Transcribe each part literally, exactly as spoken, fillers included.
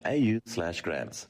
A U slash grants.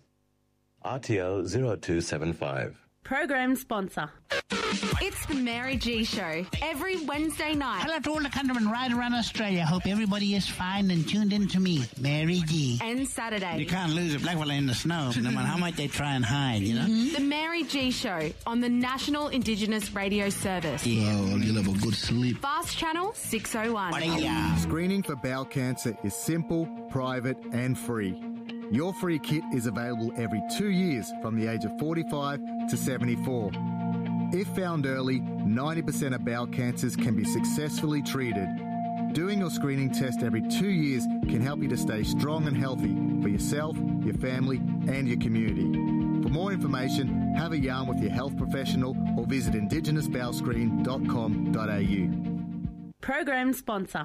R T O zero two seven five. Program sponsor. It's the Mary G Show every Wednesday night. Hello to all the countrymen right around Australia. Hope everybody is fine and tuned in to me, Mary G. And Saturday. You can't lose a black fella in the snow, no matter how much they try and hide, you know? Mm-hmm. The Mary G Show on the National Indigenous Radio Service. Yeah. Oh, you'll have a good sleep. Fast Channel six oh one. Yeah. Screening for bowel cancer is simple, private and free. Your free kit is available every two years from the age of forty-five to seventy-four. If found early, ninety percent of bowel cancers can be successfully treated. Doing your screening test every two years can help you to stay strong and healthy for yourself, your family and your community. For more information, have a yarn with your health professional or visit indigenous bowel screen dot com dot a u. Program sponsor.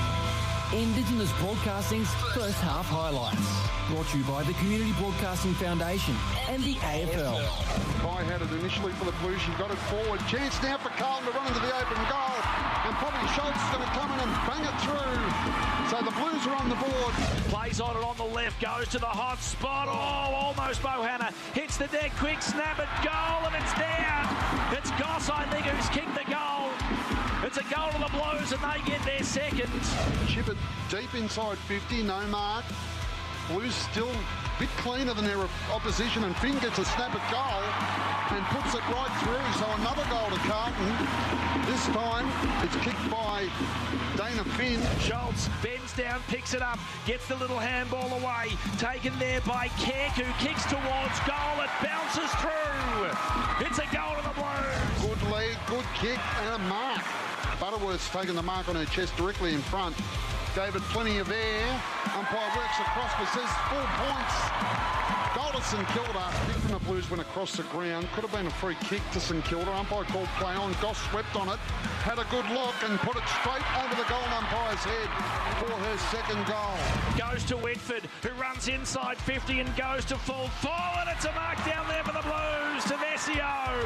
Indigenous Broadcasting's first half highlights. Brought to you by the Community Broadcasting Foundation and the A F L. Guy had it initially for the Blues. She got it forward. Chance now for Carlton to run into the open goal. And probably Schultz is going to come in and bang it through. So the Blues are on the board. Plays on it on the left. Goes to the hot spot. Oh, almost Bohanna. Hits the deck. Quick snap at goal. And it's down. It's Goss, I think, who's kicked the goal. It's a goal to the Blues and they get their second. Chip it deep inside fifty. No mark. Blues still a bit cleaner than their opposition, and Finn gets a snap at goal and puts it right through. So another goal to Carlton. This time it's kicked by Dana Finn. Schultz bends down, picks it up, gets the little handball away. Taken there by Keck, who kicks towards goal. It bounces through. It's a goal to the Blues. Good leg, good kick, and a mark. Butterworth's taken the mark on her chest directly in front. Gave it plenty of air. Umpire works across but says four points. Goal to St Kilda. Kick from the Blues went across the ground. Could have been a free kick to St Kilda. Umpire called play on. Goss swept on it. Had a good look and put it straight over the goal umpire's head for her second goal. Goes to Whitford, who runs inside fifty and goes to full forward. It's a mark down there for the Blues to Vesio.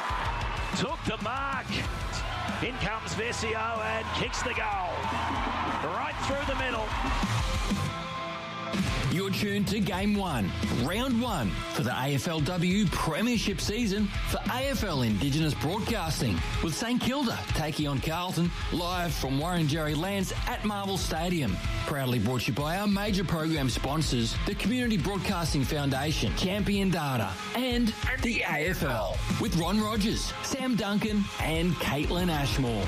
Took the mark. In comes Vesio and kicks the goal. Right through the middle. You're tuned to Game one, Round one for the A F L W Premiership season for A F L Indigenous Broadcasting, with St Kilda taking on Carlton live from Warren-Jerry Lance at Marvel Stadium. Proudly brought to you by our major program sponsors, the Community Broadcasting Foundation, Champion Data, and the A F L, with Ron Rogers, Sam Duncan and Caitlin Ashmore.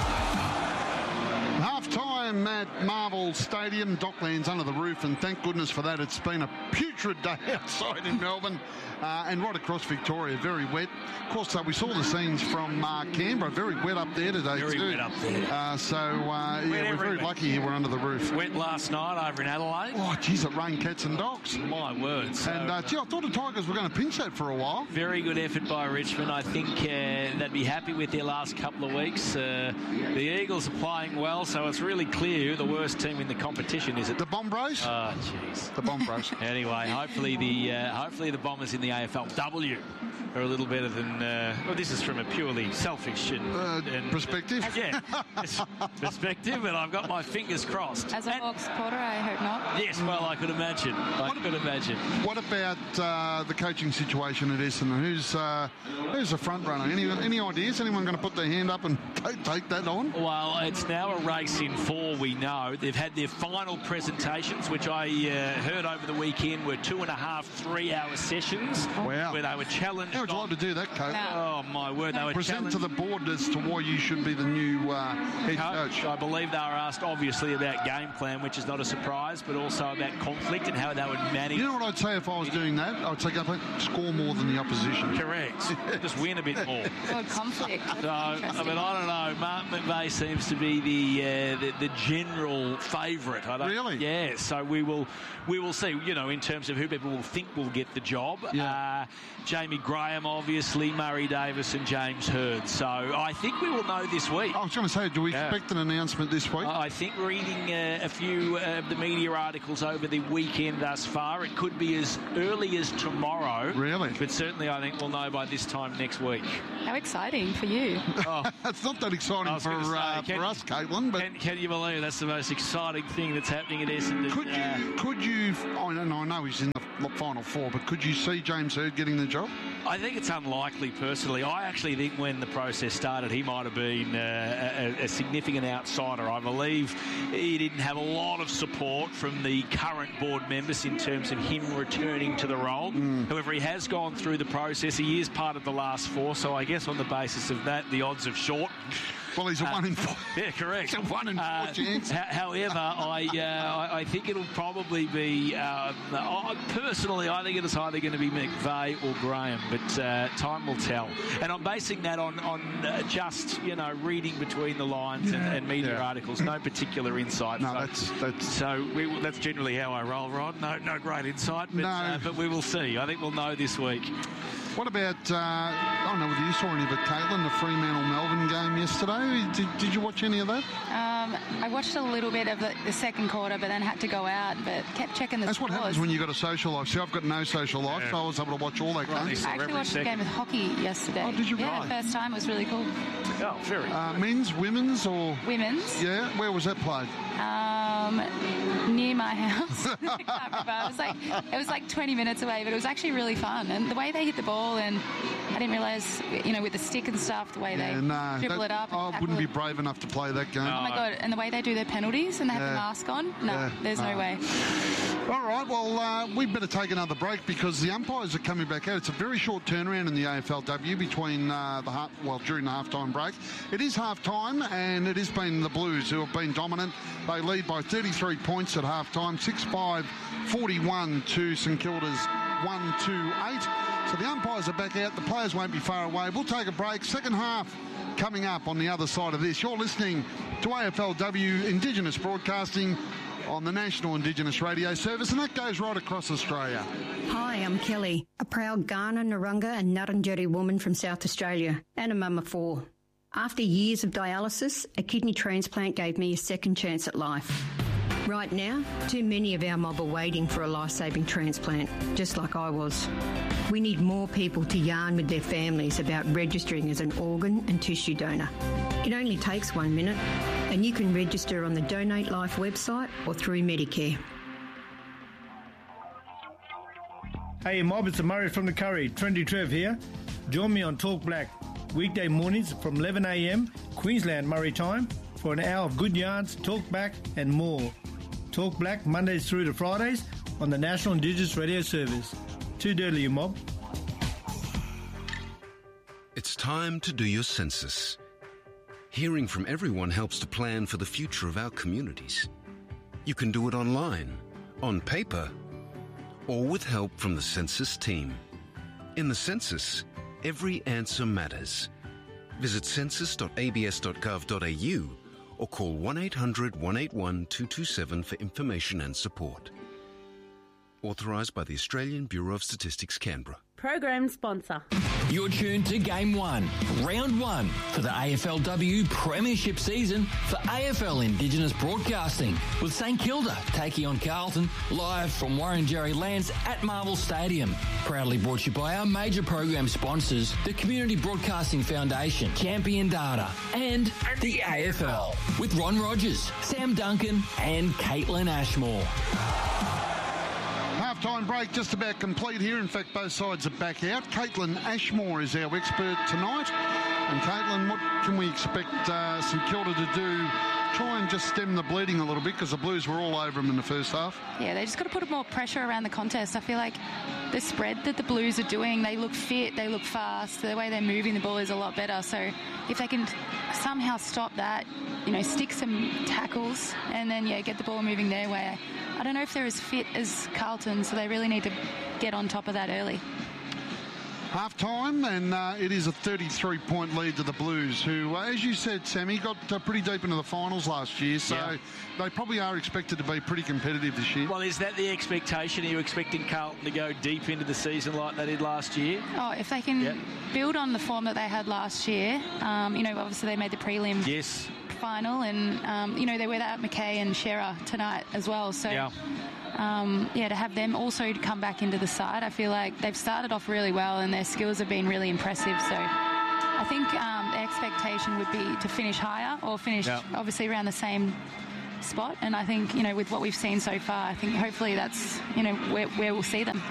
Half-time at Marvel Stadium. Docklands under the roof, and thank goodness for that. It's been a putrid day outside in Melbourne uh, and right across Victoria. Very wet. Of course, uh, we saw the scenes from uh, Canberra. Very wet up there today, very too. Very wet up there. Uh, so, uh, yeah, we're very lucky here. We're under the roof. Wet last night over in Adelaide. Oh, geez, it rained cats and dogs. My word. So, and, uh, gee, I thought the Tigers were going to pinch that for a while. Very good effort by Richmond. I think uh, they'd be happy with their last couple of weeks. Uh, the Eagles are playing well, so it's really clear who the worst team in the competition is. It the Bombros? Oh, jeez. The Bombros. Anyway, hopefully the uh, hopefully the Bombers in the A F L W are a little better than. Uh, well, this is from a purely selfish and, uh, and perspective. Yeah, perspective, and I've got my fingers crossed. As a and, Hawks supporter, I hope not. Yes, well, I could imagine. I what, could imagine. What about uh, the coaching situation at Essendon? Who's uh, who's the front runner? Any any ideas? Anyone going to put their hand up and take, take that on? Well, it's now a race in four. We know they've had their final presentations, which I uh, heard over the weekend were two and a half, three-hour sessions. Wow! Where they were challenged. How would you like to do that, Coach? No. Oh my word! They were present challenged. to the board as to why you should be the new uh, head coach. coach. I believe they were asked, obviously, about game plan, which is not a surprise, but also about conflict and how they would manage. You know what I'd say if I was doing that? I'd say go score more than the opposition. Correct. Just win a bit more. Oh, conflict. So, I mean, I don't know. Mark McVeigh seems to be the uh, the, the general favourite. I don't, really? Yeah. So we will we will see. You know, in terms of who people will think will get the job. Yeah. Uh, Jamie Graham, obviously, Murray Davis, and James Hird. So I think we will know this week. I was going to say, do we yeah. expect an announcement this week? I think reading uh, a few of the media articles over the weekend thus far, it could be as early as tomorrow. Really? But certainly, I think we'll know by this time next week. How exciting for you. Oh. It's not that exciting for, say, uh, can, for us, Caitlin. But can, can you believe believe that's the most exciting thing that's happening at Essendon. Could you, uh, could you, I know, I know he's in the final four, but could you see James Hird getting the job? I think it's unlikely, personally. I actually think when the process started, he might have been uh, a, a significant outsider. I believe he didn't have a lot of support from the current board members in terms of him returning to the role. Mm. However, he has gone through the process. He is part of the last four, so I guess on the basis of that, the odds have shortened. Well, he's a uh, one in four. Yeah, correct. He's a one in four uh, chance. However, I, uh, I I think it'll probably be, um, I, personally, I think it's either going to be McVeigh or Graham, but uh, time will tell. And I'm basing that on, on uh, just, you know, reading between the lines yeah. and, and media yeah. articles, no particular insight. No, so, that's... that's... So we, that's generally how I roll, Rod. No, no great insight, but, no. uh, but we will see. I think we'll know this week. What about, uh, I don't know whether you saw any of it, Caitlin, the Fremantle-Melbourne game yesterday. Did, did you watch any of that? Um, I watched a little bit of the, the second quarter, but then had to go out, but kept checking the That's scores. what happens when you've got a social life. See, I've got no social life, yeah. so I was able to watch all that right, game. I actually watched second. a game of hockey yesterday. Oh, did you? Yeah, right. first time. It was really cool. Oh, very uh, men's, women's, or? Women's. Yeah, where was that played? Um, near my house. I can't remember. It was like it was like twenty minutes away, but it was actually really fun. And the way they hit the ball, and I didn't realise, you know, with the stick and stuff, the way yeah, they no, dribble that, it up. I wouldn't be brave enough to play that game. Oh my god! And the way they do their penalties and they have yeah. the mask on. No, yeah. there's no. no way. All right, well, uh, we better take another break because the umpires are coming back out. It's a very short turnaround in the A F L W between uh, the half, well, during the half-time break. It is half-time, and it has been the Blues who have been dominant. They lead by thirty-three points at half-time, six five forty-one to St Kilda's one two eight. So the umpires are back out. The players won't be far away. We'll take a break. Second half coming up on the other side of this. You're listening to A F L W Indigenous Broadcasting on the National Indigenous Radio Service, and that goes right across Australia. Hi, I'm Kelly, a proud Kaurna, Narungga and Ngarrindjeri woman from South Australia, and a mum of four. After years of dialysis, a kidney transplant gave me a second chance at life. Right now, too many of our mob are waiting for a life-saving transplant, just like I was. We need more people to yarn with their families about registering as an organ and tissue donor. It only takes one minute, and you can register on the Donate Life website or through Medicare. Hey mob, it's Murray from the Curry, Trendy Trev here. Join me on Talk Black, weekday mornings from eleven a m Queensland Murray time, for an hour of good yarns, talk back and more. Talk Black Mondays through to Fridays on the National Indigenous Radio Service. Too dirty, you mob. It's time to do your census. Hearing from everyone helps to plan for the future of our communities. You can do it online, on paper, or with help from the census team. In the census, every answer matters. Visit census dot a b s dot gov dot a u or call one eight hundred, one eight one, two two seven for information and support. Authorised by the Australian Bureau of Statistics, Canberra. Program sponsor. You're tuned to Game one, Round one for the A F L W Premiership season for A F L Indigenous Broadcasting, with St Kilda taking on Carlton live from Wurundjeri lands at Marvel Stadium. Proudly brought to you by our major program sponsors, the Community Broadcasting Foundation, Champion Data, and the A F L, with Ron Rogers, Sam Duncan and Caitlin Ashmore. Half-time break just about complete here. In fact, both sides are back out. Caitlin Ashmore is our expert tonight. And Caitlin, what can we expect uh, St Kilda to do? Try and just stem the bleeding a little bit, because the Blues were all over them in the first half. Yeah, they just got to put more pressure around the contest. I feel like the spread that the Blues are doing, they look fit, they look fast. The way they're moving the ball is a lot better. So if they can somehow stop that, you know, stick some tackles and then, yeah, get the ball moving their way. I don't know if they're as fit as Carlton, so they really need to get on top of that early. Half-time, and uh, it is a thirty-three point lead to the Blues, who, uh, as you said, Sammy, got uh, pretty deep into the finals last year, so yeah. they probably are expected to be pretty competitive this year. Well, is that the expectation? Are you expecting Carlton to go deep into the season like they did last year? Oh, if they can yep. build on the form that they had last year, um, you know, obviously they made the prelim. Yes. Final, and um, you know, they're without McKay and Shearer tonight as well, so yeah. Um, yeah, to have them also to come back into the side, I feel like they've started off really well and their skills have been really impressive, so I think um, the expectation would be to finish higher or finish yeah. obviously around the same spot. And I think, you know, with what we've seen so far, I think hopefully that's, you know, where, where we'll see them.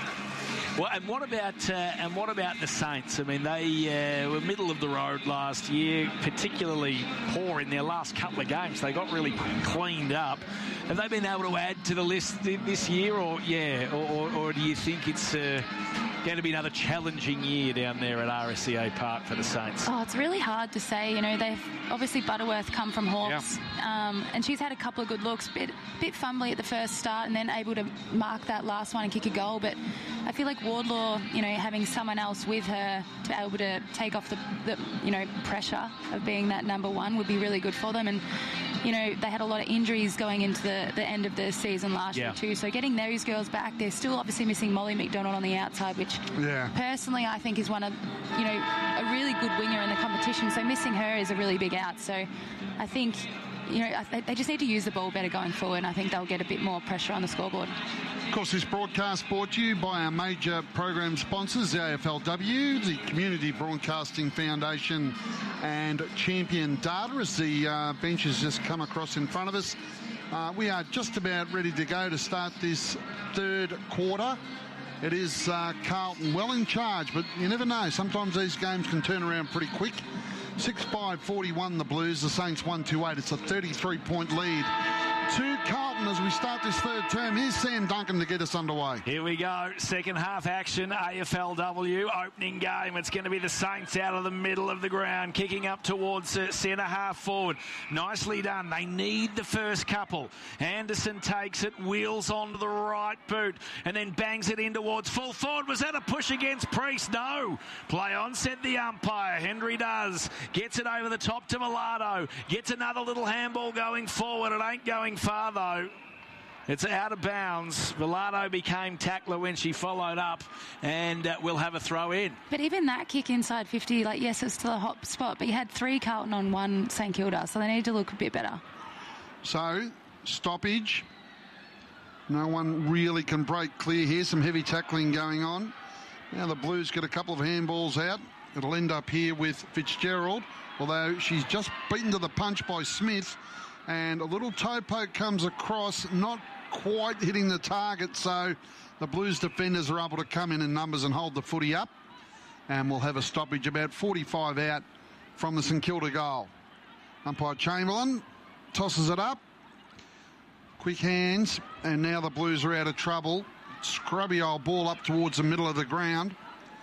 Well, and what about uh, and what about the Saints? I mean, they uh, were middle of the road last year, particularly poor in their last couple of games. They got really cleaned up. Have they been able to add to the list this year, or yeah, or, or, or do you think it's uh, going to be another challenging year down there at R S C A Park for the Saints? Oh, it's really hard to say. You know, they've obviously Butterworth come from Hawks, yeah. um, and she's had a couple of good looks, bit bit fumbly at the first start, and then able to mark that last one and kick a goal. But I feel like Wardlaw, you know, having someone else with her to be able to take off the, the you know, pressure of being that number one would be really good for them. And you know, they had a lot of injuries going into the, the end of the season last yeah. year too. So getting those girls back, they're still obviously missing Molly McDonald on the outside, which yeah. personally I think is one of, you know, a really good winger in the competition. So missing her is a really big out. So I think, you know, they just need to use the ball better going forward, and I think they'll get a bit more pressure on the scoreboard. Of course, this broadcast brought to you by our major program sponsors, the A F L W, the Community Broadcasting Foundation and Champion Data, as the uh, bench has just come across in front of us. Uh, we are just about ready to go to start this third quarter. It is uh, Carlton well in charge, but you never know. Sometimes these games can turn around pretty quick. six five forty-one the Blues, the Saints one two eight. It's a thirty-three point lead to Carlton as we start this third term. Here's Sam Duncan to get us underway. Here we go. Second half action. A F L W opening game. It's going to be the Saints out of the middle of the ground, kicking up towards uh, centre half forward. Nicely done. They need the first couple. Anderson takes it, wheels onto the right boot, and then bangs it in towards full forward. Was that a push against Priest? No. Play on, said the umpire. Henry does. Gets it over the top to Velado. Gets another little handball going forward. It ain't going far, though. It's out of bounds. Velado became tackler when she followed up, and uh, we'll have a throw in. But even that kick inside fifty, like, yes, it's still a hot spot, but you had three Carlton on one St Kilda, so they need to look a bit better. So, stoppage. No one really can break clear here. Some heavy tackling going on. Now the Blues get a couple of handballs out. It'll end up here with Fitzgerald, although she's just beaten to the punch by Smith. And a little toe poke comes across, not quite hitting the target, so the Blues defenders are able to come in in numbers and hold the footy up. And we'll have a stoppage about forty-five out from the St Kilda goal. Umpire Chamberlain tosses it up. Quick hands, and now the Blues are out of trouble. Scrubby old ball up towards the middle of the ground.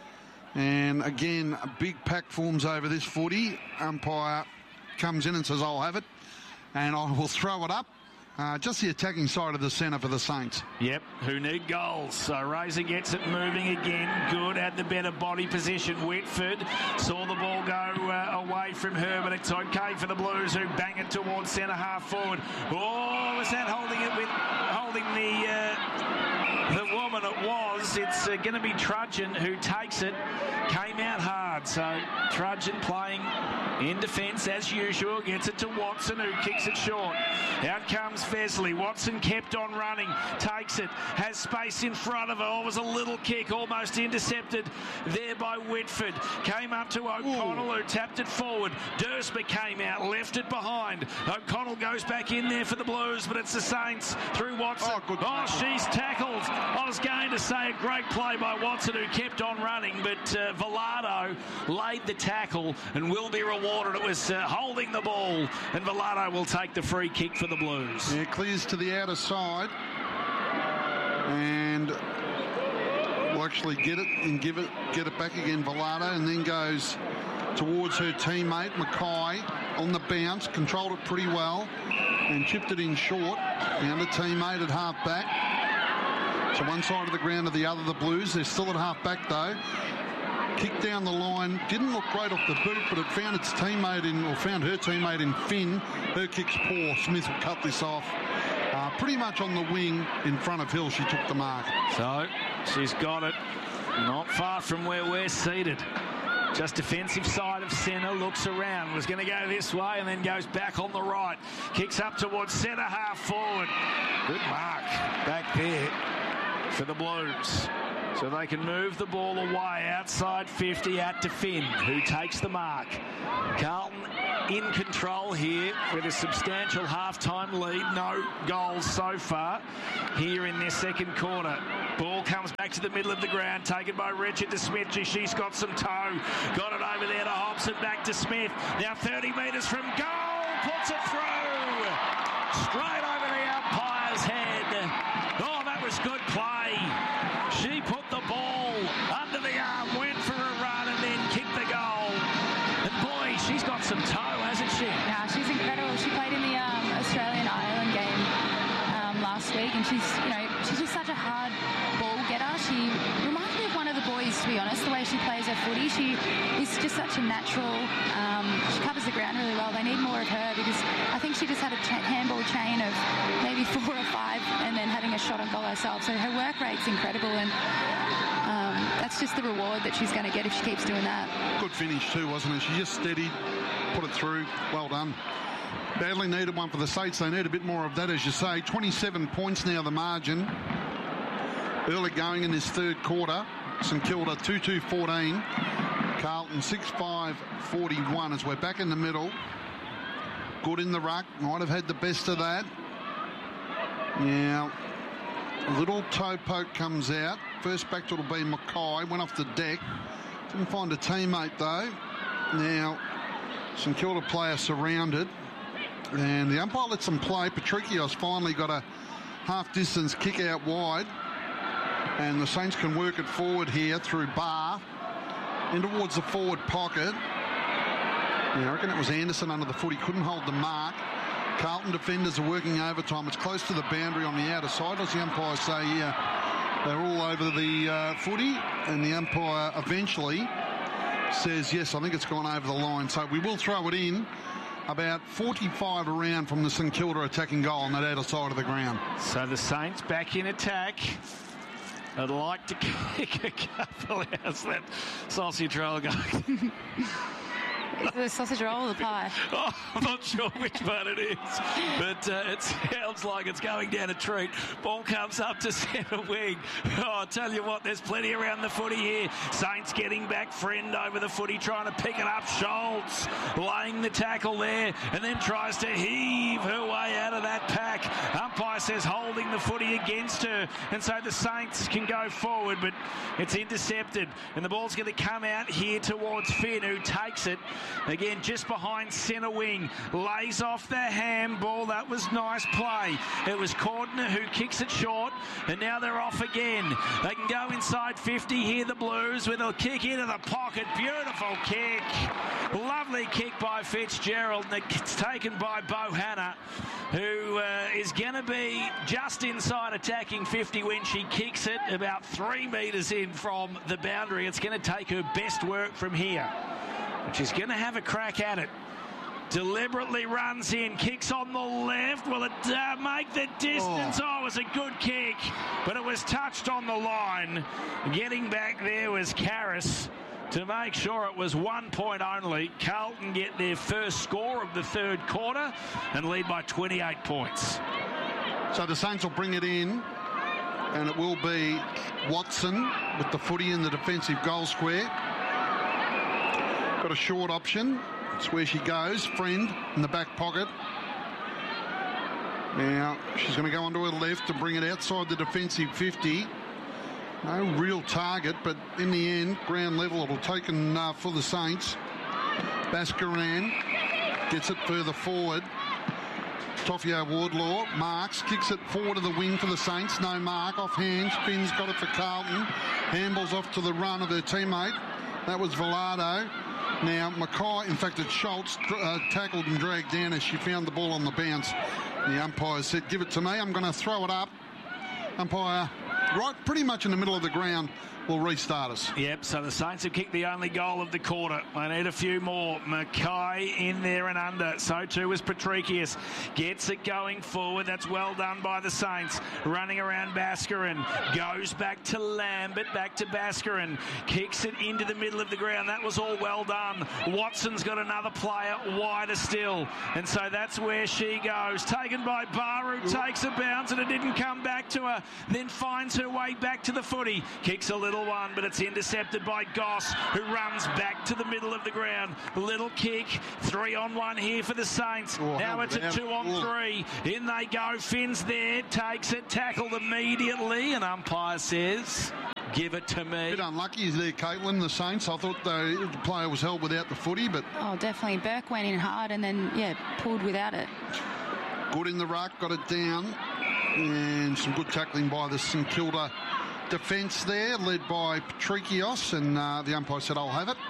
And again, a big pack forms over this footy. Umpire comes in and says, I'll have it. And I will throw it up. Uh, just the attacking side of the centre for the Saints. Yep, who need goals. So Razor gets it moving again. Good, had the better body position. Whitford saw the ball go uh, away from her, but it's okay for the Blues, who bang it towards centre half forward. Oh, was that holding it with holding the uh, the woman? It was. It's uh, going to be Trudgeon who takes it. Came out hard. So Trudgeon playing in defence as usual, gets it to Watson, who kicks it short. Out comes Vesley. Watson kept on running, takes it, has space in front of her. Oh, it was a little kick, almost intercepted there by Whitford. Came up to O'Connell, who tapped it forward. Dursma came out, left it behind. O'Connell goes back in there for the Blues, but it's the Saints through Watson. Oh, good oh she's tackled. I was going to say a great play by Watson, who kept on running, but uh, Velado laid the tackle and will be rewarded. It was uh, holding the ball, and Velado will take the free kick for the Blues. Yeah, clears to the outer side, and will actually get it and give it, get it back again, Velado, and then goes towards her teammate Mackay on the bounce, controlled it pretty well, and chipped it in short. Down the teammate at half back. So one side of the ground to the other, the Blues. They're still at half back though. Kick down the line, didn't look great off the boot, but it found its teammate in, or found her teammate in Finn. Her kick's poor. Smith will cut this off. Uh, pretty much on the wing in front of Hill, she took the mark. So she's got it, not far from where we're seated. Just defensive side of centre, looks around, was going to go this way and then goes back on the right. Kicks up towards centre half forward. Good mark back there for the Blues. So they can move the ball away outside fifty out to Finn, who takes the mark. Carlton in control here with a substantial half-time lead. No goals so far here in this second quarter. Ball comes back to the middle of the ground, taken by Richard to Smith. She's got some toe. Got it over there to Hobson, back to Smith. Now thirty metres from goal, puts it through. Straight over the umpire's head. Oh, that was good play. She put the ball under the arm, went for a run and then kicked the goal. And boy, she's got some toe, hasn't she? Yeah, she's incredible. She played in the um, Australian-Ireland game um, last week, and she's, you know, she's just such a hard ball getter. She reminds me of one of the boys, to be honest, the way she plays her footy. She is just such a natural. Um, she covers the ground really well. They need more of her because I think she just had a ch- handball chain of maybe four or five and then having a shot on goal herself. So her work rate's incredible, and um, that's just the reward that she's going to get if she keeps doing that. Good finish too, wasn't it? She just steadied, put it through. Well done. Badly needed one for the Saints. They need a bit more of that, as you say. twenty-seven points now, the margin. Early going in this third quarter. St Kilda two two fourteen. Carlton six five forty-one as we're back in the middle. Good in the ruck. Might have had the best of that. Now, a little toe poke comes out. First back to it'll be Mackay. Went off the deck. Didn't find a teammate though. Now, St Kilda player surrounded. And the umpire lets them play. Patrikios finally got a half-distance kick out wide. And the Saints can work it forward here through Barr. In towards the forward pocket. Yeah, I reckon it was Anderson under the foot. He couldn't hold the mark. Carlton defenders are working overtime. It's close to the boundary on the outer side. As the umpire say here, they're all over the uh, footy. And the umpire eventually says, yes, I think it's gone over the line. So we will throw it in. About forty-five around from the St Kilda attacking goal on that outer side of the ground. So the Saints back in attack. I'd like to kick a couple. How's that sausage roll going? Is it a sausage roll or the pie? Oh, I'm not sure which one it is, but uh, it sounds like it's going down a treat. Ball comes up to centre wing. Oh, I tell you what, there's plenty around the footy here. Saints getting back, Friend over the footy, trying to pick it up. Schultz laying the tackle there, and then tries to heave her way out of that pack. Umpire says holding the footy against her, and so the Saints can go forward, but it's intercepted, and the ball's going to come out here towards Finn, who takes it. Again, just behind centre wing. Lays off the handball. That was nice play. It was Cordner who kicks it short, and now they're off again. They can go inside fifty here, the Blues, with a kick into the pocket. Beautiful kick. Lovely kick by Fitzgerald, and it's taken by Bohanna, who uh, is going to be just inside attacking fifty when she kicks it, about three metres in from the boundary. It's going to take her best work from here. She's going to have a crack at it. Deliberately runs in, kicks on the left. Will it uh, make the distance? Oh. oh, it was a good kick, but it was touched on the line. Getting back there was Karras to make sure it was one point only. Carlton get their first score of the third quarter and lead by twenty-eight points. So the Saints will bring it in, and it will be Watson with the footy in the defensive goal square. Got a short option. That's where she goes. Friend in the back pocket. Now, she's going to go onto her left to bring it outside the defensive fifty. No real target, but in the end, ground level, it'll taken uh, for the Saints. Baskaran gets it further forward. Toffio Wardlaw marks, kicks it forward to the wing for the Saints. No mark, off hands. Finn's got it for Carlton. Handballs off to the run of her teammate. That was Velado. Now, Mackay, in fact, it's Schultz, uh, tackled and dragged down as she found the ball on the bounce. The umpire said, give it to me, I'm going to throw it up. Umpire, right pretty much in the middle of the ground, will restart us. Yep, so the Saints have kicked the only goal of the quarter. They need a few more. Mackay in there and under. So too was Patrikius. Gets it going forward. That's well done by the Saints. Running around Baskaran. Goes back to Lambert. Back to Baskaran. Kicks it into the middle of the ground. That was all well done. Watson's got another player wider still. And so that's where she goes. Taken by Baru. Takes a bounce and it didn't come back to her. Then finds her way back to the footy. Kicks a little one, but it's intercepted by Goss, who runs back to the middle of the ground. Little kick. Three on one here for the Saints. Oh, now it's a two on oh. three. In they go. Finn's there. Takes it. Tackled immediately. And umpire says, give it to me. A bit unlucky there, Caitlin, the Saints. I thought the player was held without the footy, but... Oh, definitely. Burke went in hard and then, yeah, pulled without it. Good in the ruck, got it down. And some good tackling by the St Kilda defence there, led by Patrikios, and uh, the umpire said, I'll have it.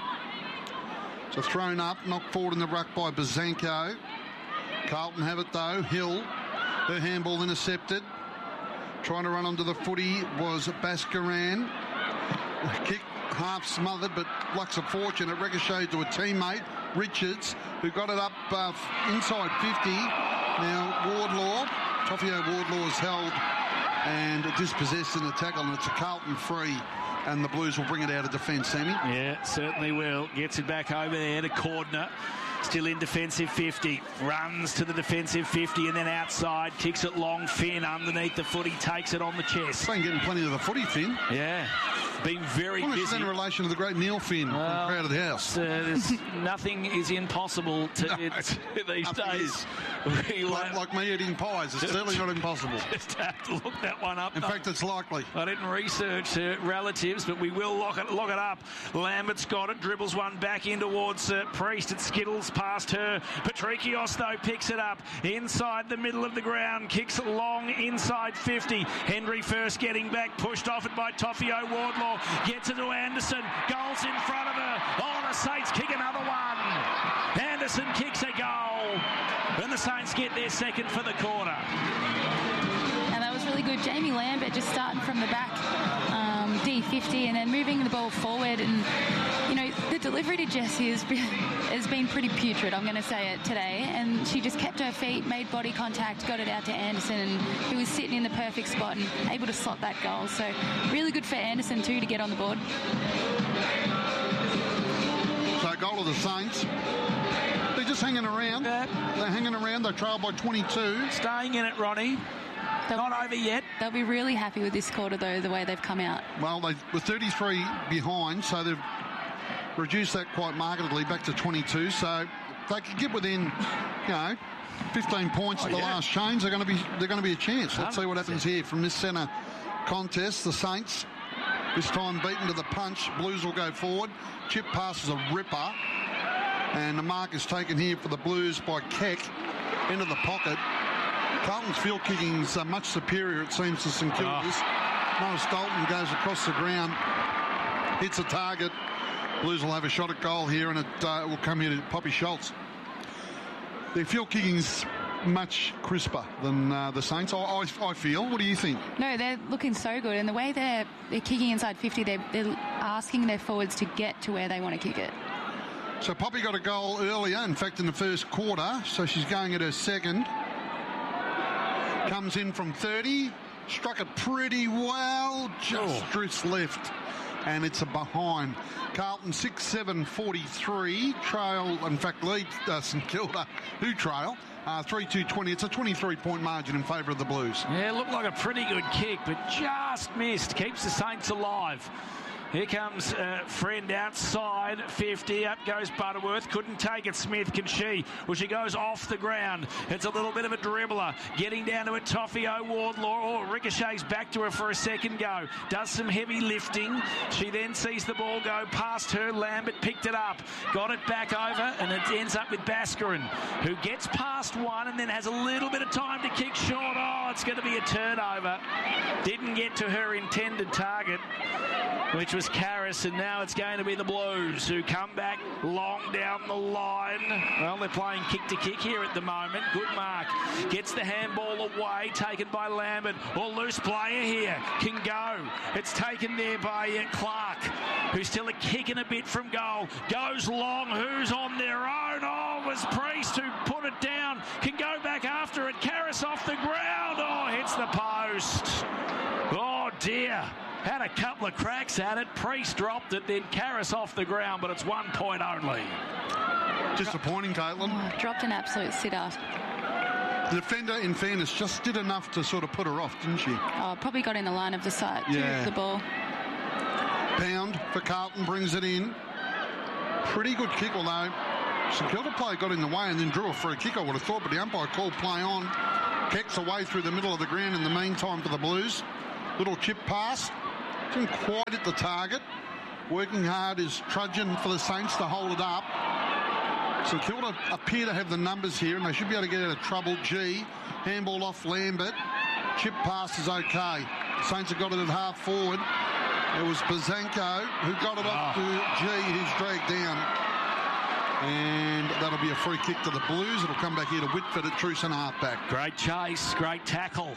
So thrown up, knocked forward in the ruck by Bazanko. Carlton have it though. Hill, her handball intercepted. Trying to run onto the footy was Baskaran. Kick half smothered, but luck's of fortune. It ricocheted to a teammate, Richards, who got it up uh, inside fifty. Now Wardlaw, Toffio Wardlaw is held and dispossessed in the tackle, and it's a Carlton free. And the Blues will bring it out of defence, Sammy. Yeah, certainly will. Gets it back over there to Cordner. Still in defensive fifty. Runs to the defensive fifty and then outside. Kicks it long. Finn underneath the footy. Takes it on the chest. Been getting plenty of the footy, Finn. Yeah. Been very what busy. What is in relation to the great Neil Finn well, from Crowded House? Uh, there's nothing is impossible to, no, it's, these days. We like, like me eating pies. It's certainly not impossible. Just have to look that one up. In though. fact, it's likely. I didn't research uh, relatives, but we will lock it, lock it up. Lambert's got it. Dribbles one back in towards uh, Priest. It skittles past her. Patrikios, though, picks it up inside the middle of the ground. Kicks it long inside fifty. Henry first getting back. Pushed off it by Toffio Wardlaw. Gets it to Anderson. Goals in front of her. Oh, the Saints kick another one. Anderson kicks a goal. And the Saints get their second for the quarter. And that was really good. Jamie Lambert just starting from the back, um, D fifty, and then moving the ball forward. And, you know, the delivery to Jessie has been, has been pretty putrid, I'm going to say it today. And she just kept her feet, made body contact, got it out to Anderson, and he was sitting in the perfect spot and able to slot that goal. So really good for Anderson, too, to get on the board. So goal of the Saints. They're just hanging around. Yeah. They're hanging around. They trail by twenty-two. Staying in it, Ronnie. They're not over yet. They'll be really happy with this quarter, though, the way they've come out. Well, they were thirty-three behind, so they've reduced that quite markedly back to twenty-two. So if they could get within, you know, fifteen points oh, at the yeah. last change, they're going to be they're going to be a chance. Let's see what happens here from this centre contest. The Saints this time beaten to the punch. Blues will go forward. Chip passes a ripper. And the mark is taken here for the Blues by Keck into the pocket. Carlton's field kicking is uh, much superior, it seems, to St Kilda's. Oh. Norris Dalton goes across the ground, hits a target. Blues will have a shot at goal here, and it uh, will come here to Poppy Schultz. Their field kicking's much crisper than uh, the Saints, I, I, I feel. What do you think? No, they're looking so good, and the way they're, they're kicking inside fifty, they're, they're asking their forwards to get to where they want to kick it. So Poppy got a goal earlier, in fact in the first quarter, so she's going at her second. Comes in from thirty, struck it pretty well, just oh. drifts left, and it's a behind. Carlton six seven forty-three, trail, in fact lead uh, St Kilda, who trail, uh, three two twenty. It's a twenty-three point margin in favour of the Blues. Yeah, it looked like a pretty good kick, but just missed, keeps the Saints alive. Here comes uh, Friend outside, fifty, up goes Butterworth, couldn't take it, Smith, can she? Well, she goes off the ground, it's a little bit of a dribbler, getting down to a Toffio Wardlaw, oh, ricochets back to her for a second go, does some heavy lifting, she then sees the ball go past her, Lambert picked it up, got it back over, and it ends up with Baskaran, who gets past one and then has a little bit of time to kick short. Oh, it's going to be a turnover, didn't get to her intended target, which was Karras, and now it's going to be the Blues who come back long down the line. Well, they're playing kick to kick here at the moment. Good mark. Gets the handball away, taken by Lambert. Or loose player here. Can go. It's taken there by uh, Clark, who's still a kicking a bit from goal. Goes long. Who's on their own? Oh, it was Priest who put it down. Can go back after it. Karras off the ground. Oh, hits the post. Oh, dear. Had a couple of cracks at it. Priest dropped it, then Karras off the ground, but it's one point only. Disappointing, Caitlin. Oh, dropped an absolute sitter. The defender, in fairness, just did enough to sort of put her off, didn't she? Oh, probably got in the line of the sight too, Yeah. the ball. Pound for Carlton, brings it in. Pretty good kick, although St Kilda player got in the way and then drew a free kick, I would have thought, but the umpire called play on. Kicks away through the middle of the ground in the meantime for the Blues. Little chip pass. Didn't quite hit the target. Working hard is trudging for the Saints to hold it up. St Kilda appear to have the numbers here and they should be able to get out of trouble. G, handball off Lambert. Chip pass is okay. Saints have got it at half forward. It was Bazanko who got it off to G, who's dragged down. And that'll be a free kick to the Blues. It'll come back here to Whitford at true centre half-back. Great chase, great tackle.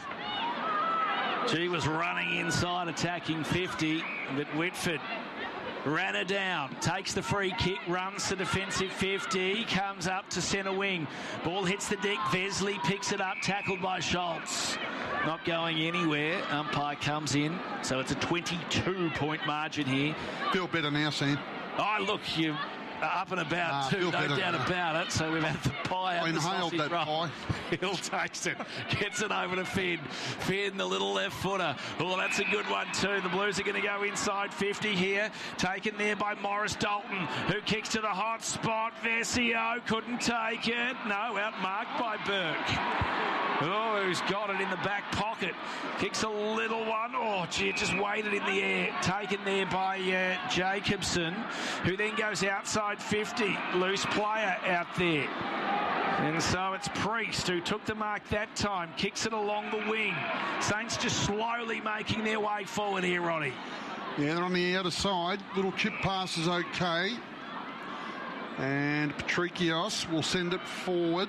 G was running inside, attacking fifty, but Whitford ran her down, takes the free kick, runs to defensive fifty, comes up to centre wing. Ball hits the deck, Vesley picks it up, tackled by Schultz. Not going anywhere. Umpire comes in, so it's a twenty-two point margin here. Feel better now, Sam. Oh, look, you up and about Ah, too, feel no better doubt now. about it. So we've had the pie I and the inhaled sausage that roll. pie. He'll takes it, gets it over to Finn. Finn, the little left footer. Oh, that's a good one too. The Blues are going to go inside fifty here. Taken there by Morris Dalton, who kicks to the hot spot. Vesio couldn't take it. No, outmarked by Burke. Oh, who's got it in the back pocket. Kicks a little one. Oh, gee, it just waited in the air. Taken there by uh, Jacobson, who then goes outside fifty. Loose player out there. And so it's Priest who took the mark that time. Kicks it along the wing. Saints just slowly making their way forward here, Ronnie. Yeah, they're on the outer side. Little chip pass is okay. And Patrikios will send it forward.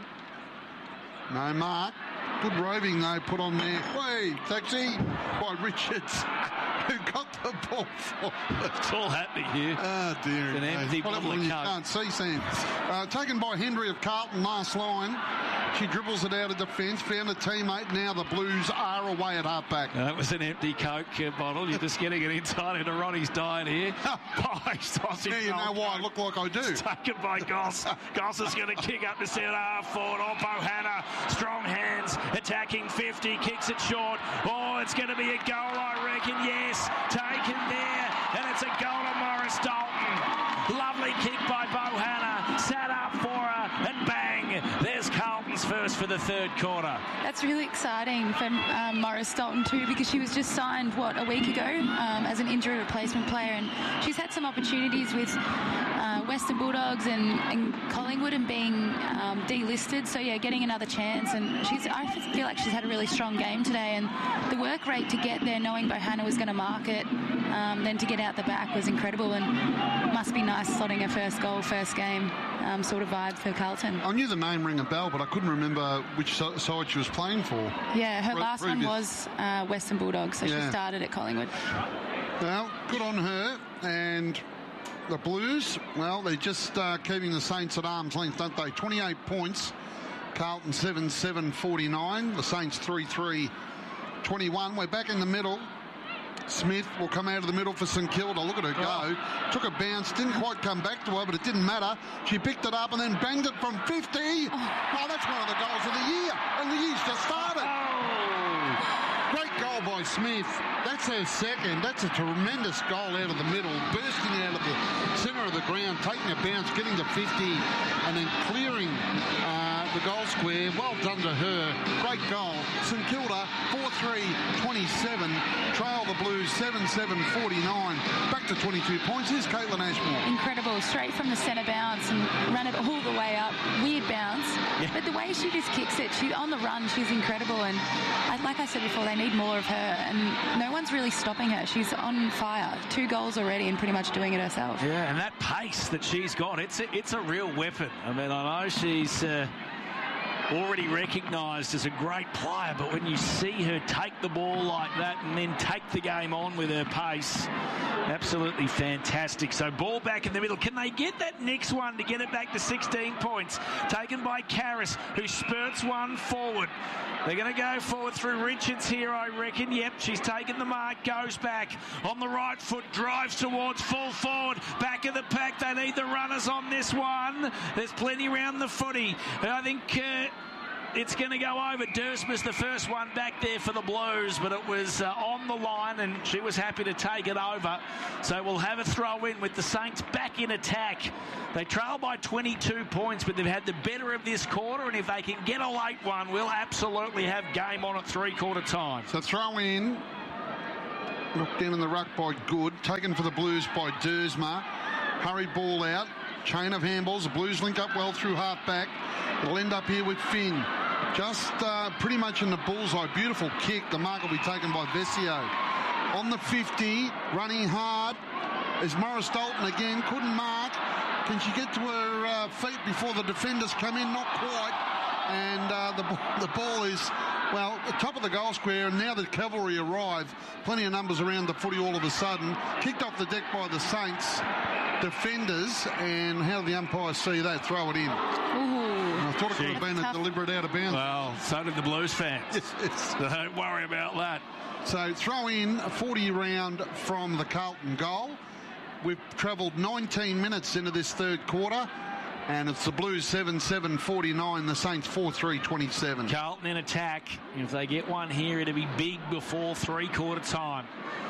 No mark. Good roving, though, put on there. Way, taxi by Richards, who got the ball forward. It's all happening here. Oh, dear. It's an empty What bottle when of you Coke. can't see, Sam. Uh, taken by Henry of Carlton, last line. She dribbles it out of defence, found a teammate. Now the Blues are away at half-back. That was an empty Coke uh, bottle. You're just getting it inside into Ronnie's diet here. Pie sausage Yeah, you know roll. why I look like I do. It's taken by Goss. Goss is going to kick up to centre half forward. Oh, Bohanna, strong hands, attacking fifty, kicks it short. Oh, it's going to be a goal, I reckon. Yes, taken there, and it's a goal to Morris Dalton. Lovely kick by Bohanna, sat up for her, and bang, there's Carlton's first for the third quarter. That's really exciting for um, Morris Dalton too, because she was just signed, what, a week ago um, as an injury replacement player, and she's had some opportunities with uh, Western Bulldogs and, and Collingwood and being um, delisted, so yeah, getting another chance, and she's I feel like she's had a really strong game today, and the work rate to get there knowing Bohanna was going to mark it, um, then to get out the back was incredible, and must be nice slotting her first goal, first game um, sort of vibe for Carlton. I knew the name ring a bell, but I couldn't remember which so- side she was playing for. Yeah, her Re- last one previous. was uh, Western Bulldogs, so Yeah. she started at Collingwood. Well, good on her. And the Blues, well, they're just uh, keeping the Saints at arm's length, don't they? twenty-eight points. Carlton seven seven forty-nine. The Saints three three twenty-one. We're back in the middle. Smith will come out of the middle for St Kilda. Look at her go. Took a bounce, didn't quite come back to her, but it didn't matter. She picked it up and then banged it from fifty. Oh, that's one of the goals of the year. And the year's just started. Great goal by Smith. That's her second. That's a tremendous goal out of the middle, bursting out of the centre of the ground, taking a bounce, getting to fifty, and then clearing uh, the goal square. Well done to her. Great goal. St Kilda four three twenty-seven. Trail the Blues seven seven forty-nine. Back to twenty-two points. Here's Caitlin Ashmore. Incredible, straight from the centre bounce and ran it all the way up. Weird bounce, Yeah. but the way she just kicks it, she on the run, she's incredible. And I, like I said before, they need more of her, and no one's really stopping her. She's on fire. Two goals already, and pretty much doing it herself. Yeah, and that pace that she's got, it's a, it's a real weapon. I mean, I know she's uh, already recognised as a great player, but when you see her take the ball like that and then take the game on with her pace, absolutely fantastic. So ball back in the middle. Can they get that next one to get it back to sixteen points? Taken by Karras, who spurts one forward. They're going to go forward through Richards here, I reckon. Yep, she's taken the mark, goes back on the right foot, drives towards full forward. Back of the pack, they need the runners on this one. There's plenty round the footy. And I think... Uh, it's going to go over. Dersma's the first one back there for the Blues, but it was uh, on the line, and she was happy to take it over. So we'll have a throw in with the Saints back in attack. They trail by twenty-two points, but they've had the better of this quarter, and if they can get a late one, we'll absolutely have game on at three-quarter time. So throw in. Knocked down in the ruck by Good. Taken for the Blues by Dersma. Hurried ball out. Chain of handballs. The Blues link up well through half-back. It'll end up here with Finn. Just uh, pretty much in the bullseye. Beautiful kick. The mark will be taken by Vesio. On the fifty, running hard, is Morris Dalton again. Couldn't mark. Can she get to her uh, feet before the defenders come in? Not quite. And uh, the, the ball is, well, at the top of the goal square, and now the cavalry arrive. Plenty of numbers around the footy all of a sudden. Kicked off the deck by the Saints defenders, and how did the umpires see that? Throw it in. Ooh. I thought it could have been a deliberate out of bounds. Well, so did the Blues fans. Yes, yes. So don't worry about that. So throw in a forty round from the Carlton goal. We've travelled nineteen minutes into this third quarter, and it's the Blues seven seven forty-nine, the Saints four three twenty-seven. Carlton in attack. If they get one here, it'll be big before three-quarter time.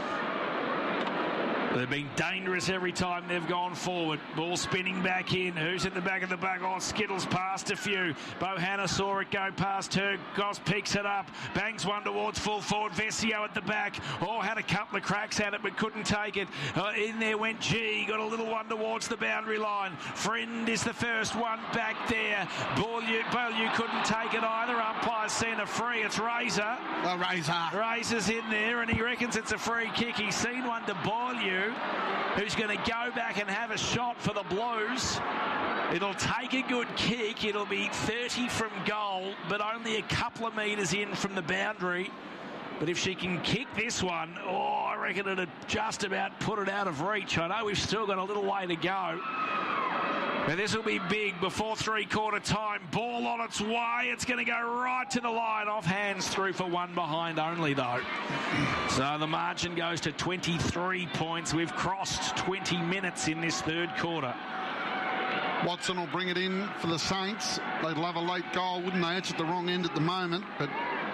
They've been dangerous every time they've gone forward. Ball spinning back in. Who's at the back of the back? Oh, Skittles passed a few. Bohanna saw it go past her. Goss picks it up. Bangs one towards full forward. Vesio at the back. Oh, had a couple of cracks at it, but couldn't take it. Uh, in there went G. Got a little one towards the boundary line. Friend is the first one back there. Beaulieu, Beaulieu couldn't take it either. Umpire's seen a free. It's Razor. Oh, Razor. Razor's in there, and he reckons it's a free kick. He's seen one to Beaulieu, who's going to go back and have a shot for the Blues. It'll take a good kick. It'll be thirty from goal, but only a couple of metres in from the boundary. But if she can kick this one, oh, I reckon it'd just about put it out of reach. I know we've still got a little way to go. But this will be big before three-quarter time. Ball on its way. It's going to go right to the line. Off hands through for one behind only, though. So the margin goes to twenty-three points. We've crossed twenty minutes in this third quarter. Watson will bring it in for the Saints. They'd love a late goal, wouldn't they? It's at the wrong end at the moment, but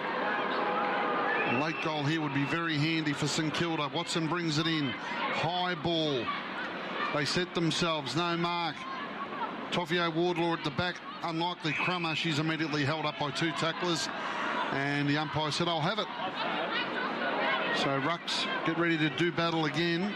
a late goal here would be very handy for St Kilda. Watson brings it in. High ball. They set themselves. No mark. Toffio Wardlaw at the back. Unlikely Crummer. She's immediately held up by two tacklers. And the umpire said, I'll have it. So Rucks get ready to do battle again.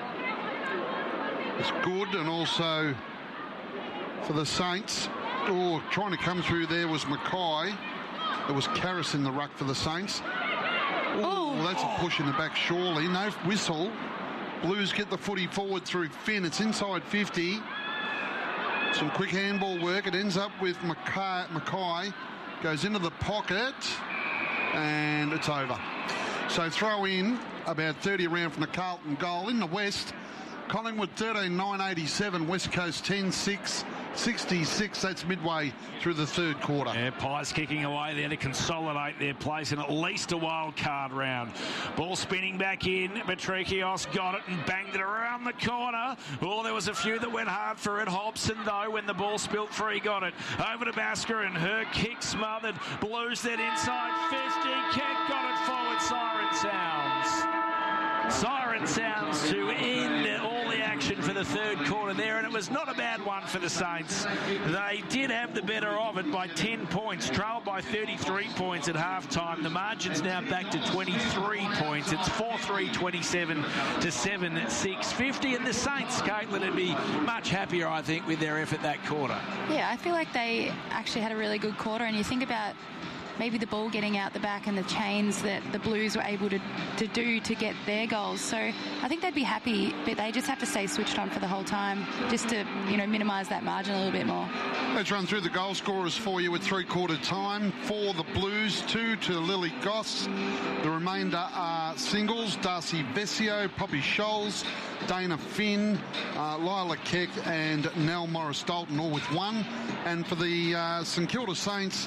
It's good, and also for the Saints. Oh, trying to come through there was Mackay. It was Karras in the ruck for the Saints. Oh, well, that's a push in the back, surely. No whistle. Blues get the footy forward through Finn. It's inside fifty. Some quick handball work. It ends up with Mackay. Mackay goes into the pocket, and it's over. So throw in about thirty around from the Carlton goal. In the West, Collingwood thirteen nine eighty-seven, West Coast ten six sixty-six. That's midway through the third quarter. Yeah, Pies kicking away there to consolidate their place in at least a wild card round. Ball spinning back in. Patrikios got it and banged it around the corner. Oh, there was a few that went hard for it. Hobson, though, when the ball spilt free, got it. Over to Basker, and her kick smothered. Blues that inside fifty. Keck got it forward. Siren sounds. Siren sounds to end all the action for the third quarter there, and it was not a bad one for the Saints. They did have the better of it by ten points, trailed by thirty-three points at halftime. The margin's now back to twenty-three points. It's four three twenty-seven to seven six fifty, and the Saints, Caitlin, would be much happier, I think, with their effort that quarter. Yeah, I feel like they actually had a really good quarter, and you think about maybe the ball getting out the back and the chains that the Blues were able to, to do to get their goals. So I think they'd be happy, but they just have to stay switched on for the whole time just to, you know, minimise that margin a little bit more. Let's run through the goal scorers for you at three-quarter time. For the Blues, two to Lily Goss. The remainder are singles. Darcy Vesio, Poppy Scholes, Dana Finn, uh, Lila Keck and Nell Morris Dalton, all with one. And for the uh, St Kilda Saints,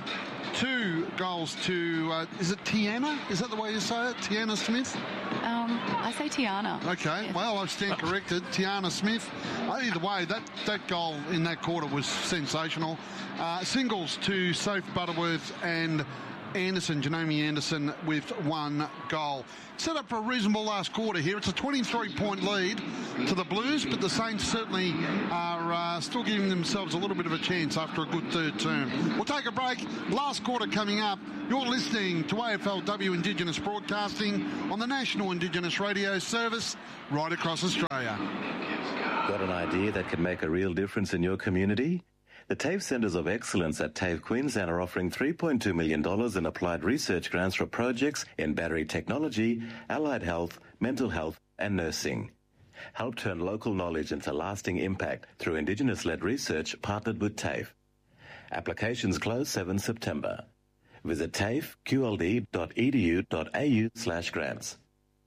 two goals to, uh, is it Tiana? Is that the way you say it? Tiana Smith? Um, I say Tiana. Okay, Yeah. well, I stand corrected. Tiana Smith. Either way, that, that goal in that quarter was sensational. Uh, singles to Soph Butterworth and Anderson, Janome Anderson, with one goal. Set up for a reasonable last quarter here. It's a twenty-three point lead to the Blues, but the Saints certainly are uh, still giving themselves a little bit of a chance after a good third term. We'll take a break. Last quarter coming up. You're listening to A F L W Indigenous Broadcasting on the National Indigenous Radio Service right across Australia. Got an idea that could make a real difference in your community? The TAFE Centres of Excellence at TAFE Queensland are offering three point two million dollars in applied research grants for projects in battery technology, allied health, mental health and nursing. Help turn local knowledge into lasting impact through Indigenous-led research partnered with TAFE. Applications close seventh September. Visit tafe q l d dot e d u dot a u slash grants.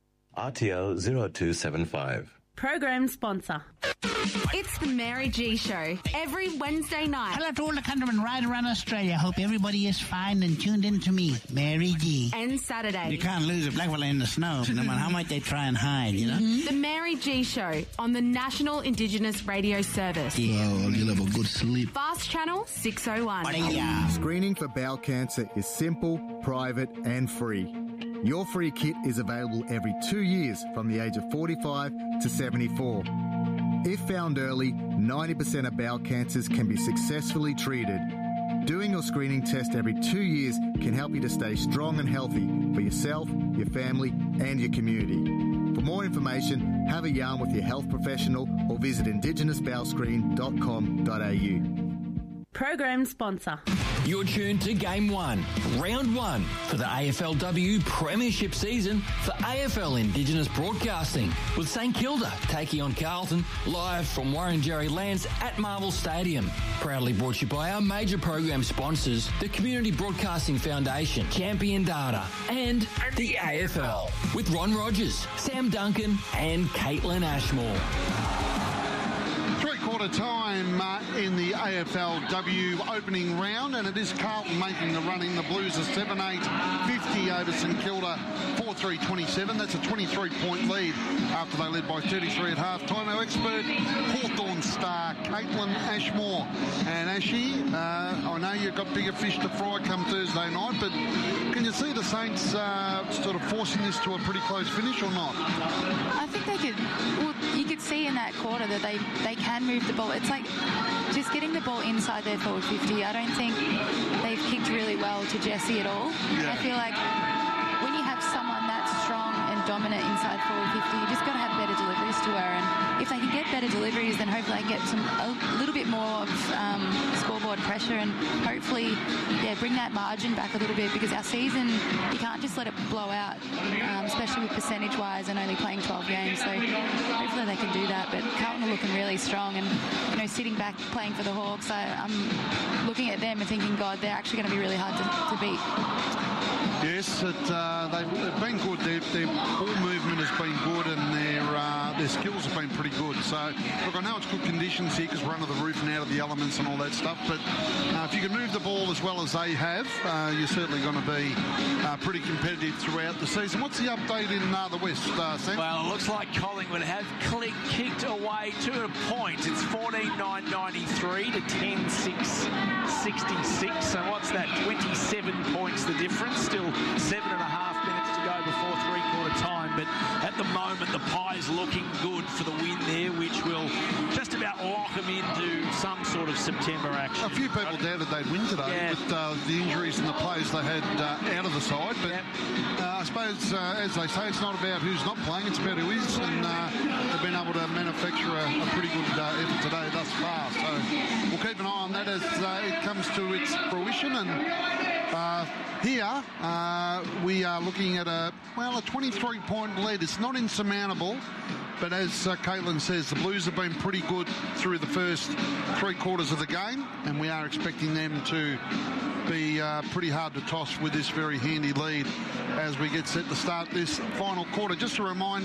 R T O zero two seven five. Program sponsor. It's the Mary G Show every Wednesday night. Hello to all the countrymen right around Australia. Hope everybody is fine and tuned in to me, Mary G. And Saturday. You can't lose a black fella in the snow, no matter how much they try and hide, you know? Mm-hmm. The Mary G Show on the National Indigenous Radio Service. Yeah, well, you'll have a good sleep. Fast Channel six oh one. Screening for bowel cancer is simple, private and free. Your free kit is available every two years from the age of forty-five to seventy-four. If found early, ninety percent of bowel cancers can be successfully treated. Doing your screening test every two years can help you to stay strong and healthy for yourself, your family and your community. For more information, have a yarn with your health professional or visit indigenous bowel screen dot com dot a u. Program sponsor. You're tuned to Game one, Round one for the A F L W Premiership season for A F L Indigenous Broadcasting, with St Kilda taking on Carlton live from Warren-Jerry Lance at Marvel Stadium. Proudly brought to you by our major program sponsors, the Community Broadcasting Foundation, Champion Data, and the A F L, with Ron Rogers, Sam Duncan and Caitlin Ashmore. Three-quarter time uh, in the A F L W opening round, and it is Carlton making the running. The Blues are seven eight fifty over St Kilda, four three twenty-seven. That's a twenty-three point lead after they led by thirty-three at half-time. Our expert, Hawthorn star, Caitlin Ashmore. And Ashy, uh, I know you've got bigger fish to fry come Thursday night, but can you see the Saints uh, sort of forcing this to a pretty close finish or not? I think they could. Well, you could see in that quarter that they, they can move the ball. It's like just getting the ball inside their forward fifty. I don't think they've kicked really well to Jessie at all. Yeah. I feel like when you have someone that strong and dominant inside forward fifty, you just got to have better deliveries to her. And if they can get better deliveries, then hopefully they can get some a little bit more of um, scoreboard pressure and hopefully, yeah, bring that margin back a little bit, because our season, you can't just let it blow out, um, especially with percentage-wise and only playing twelve games. So hopefully they can do that. But Carlton are looking really strong, and you know, sitting back playing for the Hawks, I, I'm looking at them and thinking, God, they're actually going to be really hard to, to beat. Yes, it, uh, they've, they've been good. Their, their ball movement has been good, and their uh, their skills have been pretty good. So, look, I know it's good conditions here because we're under the roof and out of the elements and all that stuff, but uh, if you can move the ball as well as they have, uh, you're certainly going to be uh, pretty competitive throughout the season. What's the update in uh, the West, uh, Sam? Well, it looks like Collingwood have click, kicked away to a point. It's fourteen nine ninety-three to ten six sixty-six. So what's that? twenty-seven points the difference. Still seven and a half minutes to go before three-quarter time. But at the moment, the Pies looking good for the win there, which will just about lock them into some sort of September action. A few people doubted they'd win today yeah. with uh, the injuries and the players they had uh, out of the side. But yep. uh, I suppose, uh, as they say, it's not about who's not playing, it's about who is. And uh, they've been able to manufacture a, a pretty good uh, effort today thus far. So we'll keep an eye on that as uh, it comes to its fruition. And uh, here uh, we are looking at a, well, a twenty-three point lead. It's not insurmountable. But as uh, Caitlin says, the Blues have been pretty good through the first three quarters of the game, and we are expecting them to be uh, pretty hard to toss with this very handy lead as we get set to start this final quarter. Just a reminder,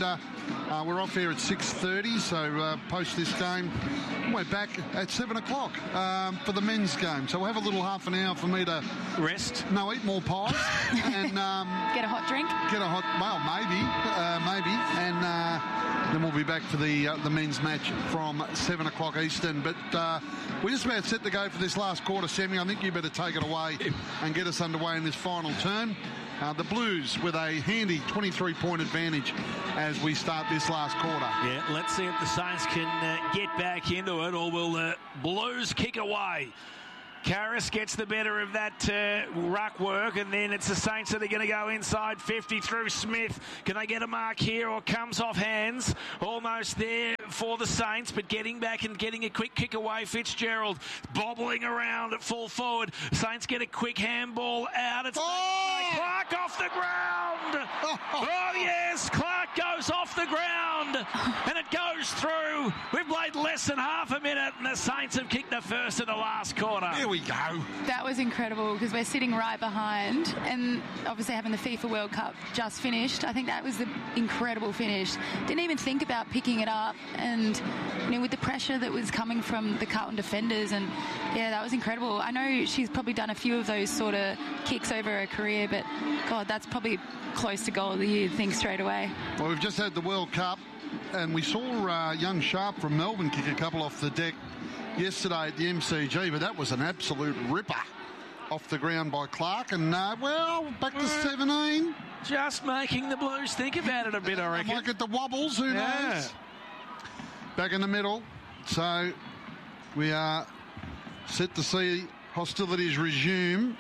Uh, we're off here at six thirty, so uh, post this game, we're back at seven o'clock um, for the men's game. So we'll have a little half an hour for me to... Rest? No, eat more pies. and um, Get a hot drink? Get a hot... Well, maybe. Uh, maybe. And uh, then we'll be back for the uh, the men's match from seven o'clock Eastern. But uh, we're just about set to go for this last quarter, Sammy. I think you better take it away and get us underway in this final turn. Uh, the Blues with a handy twenty-three point advantage as we start this last quarter. Yeah, let's see if the Saints can uh, get back into it, or will the Blues kick away? Karras gets the better of that uh, ruck work, and then it's the Saints that are going to go inside fifty through Smith. Can they get a mark here, or comes off hands? Almost there for the Saints, but getting back and getting a quick kick away. Fitzgerald bobbling around at full forward. Saints get a quick handball out. It's oh! Clark off the ground. Oh, oh yes, Clark goes off the ground, and it goes through. We've played less than half a minute, and the Saints have kicked the first of the last quarter. Here we go. That was incredible because we're sitting right behind, and obviously having the FIFA World Cup just finished. I think that was the incredible finish. Didn't even think about picking it up, and you know, with the pressure that was coming from the Carlton defenders, and yeah, that was incredible. I know she's probably done a few of those sort of kicks over her career, but God, that's probably close to goal of the year, you'd think straight away. Well, we've just had the World Cup, and we saw uh, young Sharp from Melbourne kick a couple off the deck yesterday at the M C G, but that was an absolute ripper off the ground by Clark. And, uh, well, back to seventeen. Just making the Blues think about it a bit, I reckon. I might get the wobbles, who yeah. knows? Back in the middle. So we are set to see hostilities resume.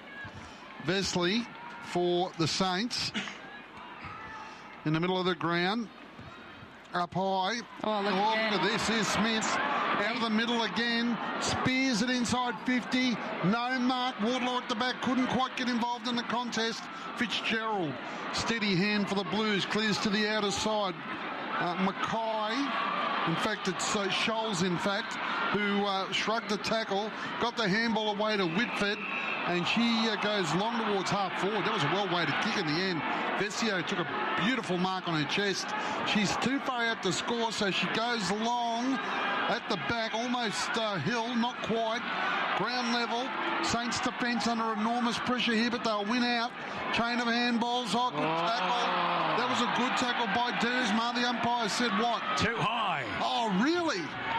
Vesley for the Saints in the middle of the ground. Up high. Oh, look, oh, look at this. Here's Smith. Out of the middle again. Spears it inside fifty. No mark. Wardlaw at the back. Couldn't quite get involved in the contest. Fitzgerald. Steady hand for the Blues. Clears to the outer side. Uh, Mackay. In fact, it's uh, Scholes, in fact, who uh, shrugged the tackle. Got the handball away to Whitford. And she uh, goes long towards half forward. That was a well-weighted kick in the end. Vesio took a beautiful mark on her chest. She's too far out to score, so she goes long at the back, almost uh, hill, not quite. Ground level. Saints defence under enormous pressure here, but they'll win out. Chain of handballs. Oh, good oh. tackle. That was a good tackle by Dersma. The umpire said what? Too high. Oh, really?